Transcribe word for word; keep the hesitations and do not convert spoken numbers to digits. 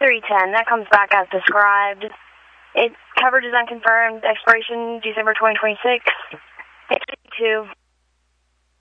three ten. That comes back as described. It coverage is unconfirmed. Expiration December twenty twenty-six. It's two.